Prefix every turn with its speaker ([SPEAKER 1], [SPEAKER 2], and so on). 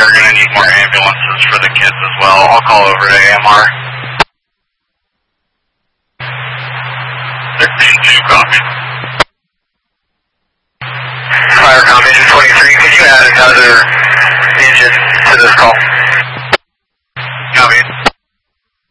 [SPEAKER 1] are going to need more ambulances for the kids as well. I'll call over to AMR. 16-2, copy. Fire Comm Engine 23, could you add another engine to this call?